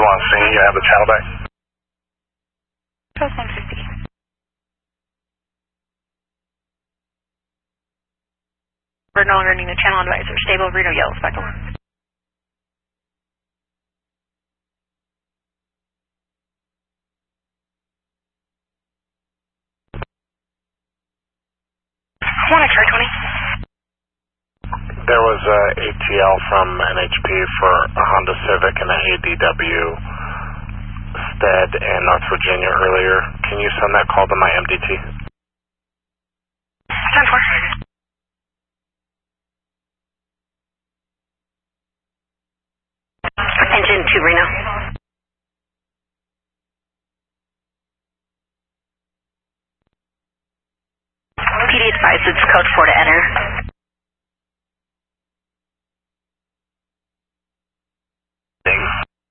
visual on scene. You have the channel back. Post 150. We're no longer needing the channel advisor. Stable, Reno yellow, Speckle. 1X-ray 20. There was a ATL from NHP for a Honda Civic and an ADW Stead in North Virginia earlier. Can you send that call to my MDT? 10-4. Engine 2 Reno. PD advised it's code 4 to enter. Ding.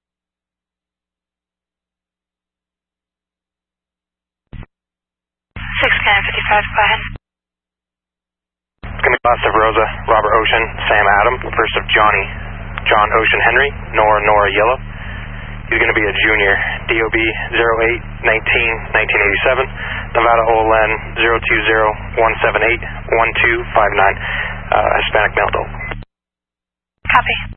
6-55, go ahead. It's going to be last of Rosa, Robert Ocean, Sam Adam, first of Johnny, John Ocean Henry, Nora Yellow. He's going to be a junior, DOB 08-19-1987, Nevada OLN 020-178-1259, Hispanic male adult. Copy.